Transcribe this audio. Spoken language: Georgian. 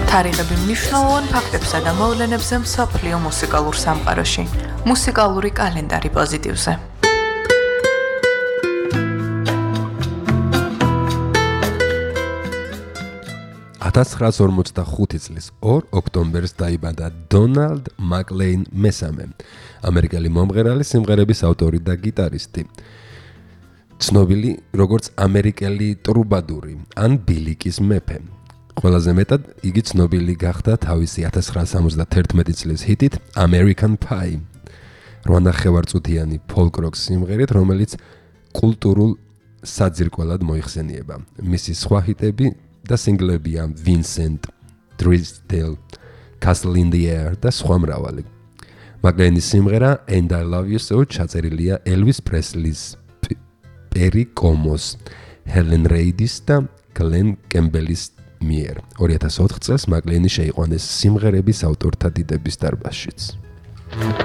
თარიღები მნიშვნელოვან ფაქტებსა და მოვლენებზე მსოფლიო მუსიკალურ სამყაროში. მუსიკალური კალენდარი პოზიტივზე. 1945 წლის 2 ოქტომბერს დაიბადა დონალდ მაკლეინ მესამე, ამერიკელი მომღერალი, სიმღერების ავტორი და გიტარისტი. ცნობილი როგორც ამერიკელი ტრუბადური ან ბილიკის მეფე. ყველაზე მეტად იგი ცნობილი გახდა თავისი 1971 წლის ჰიტით American Pie. 8 წუთიანი ფოლკ-როკ სიმღერით, რომელიც კულტურულ საძირკველად მოიხსენიება. მისი სხვა ჰიტები და სინგლებია Vincent, Drisdale, Castle in the Air და სხვა მრავალი. მაკლეინის სიმღერა And I Love You So ჩაწერილია Elvis Presley-ს, Perry Como-ს, Helen Reid-ის და Glen Campbell-ის მიერ. 2004 წელს მაკლეინი შეიყვანეს სიმღერების ავტორთა დიდების დარბაზშიც.